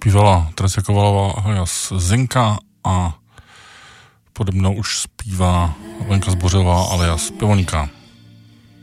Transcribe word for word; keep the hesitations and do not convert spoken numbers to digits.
zpívala Teresia Kovalová alias Zinka a pode mnou už zpívá Lenka Zbořilová alias Pivoňka.